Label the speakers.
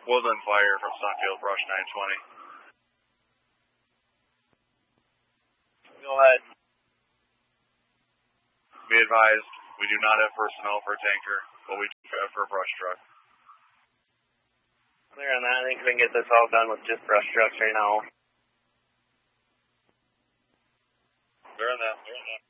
Speaker 1: Woodland Fire from Sunfield Brush 920.
Speaker 2: Go ahead.
Speaker 1: Be advised, we do not have personnel for a tanker, but we do have for a brush truck.
Speaker 2: Clear on that. I think we can get this all done with just brush trucks right now.
Speaker 1: Clear on that.